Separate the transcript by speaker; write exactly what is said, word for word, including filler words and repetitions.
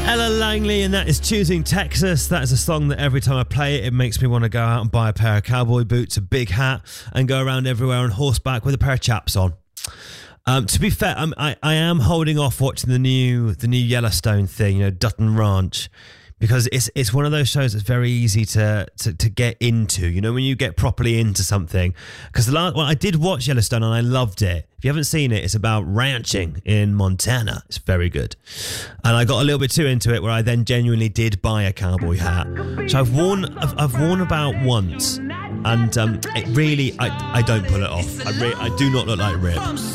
Speaker 1: Ella Langley, and that is Choosing Texas. That is a song that every time I play it, it makes me want to go out and buy a pair of cowboy boots, a big hat, and go around everywhere on horseback with a pair of chaps on. Um, to be fair, I'm, I I am holding off watching the new the new Yellowstone thing, you know, Dutton Ranch, because it's it's one of those shows that's very easy to to, to get into. You know, when you get properly into something. Because the last, well, I did watch Yellowstone and I loved it. If you haven't seen it, it's about ranching in Montana. It's very good. And I got a little bit too into it, where I then genuinely did buy a cowboy hat. So I've worn I've, I've worn about once, and um, it really I I don't pull it off. I re- I do not look like Rip.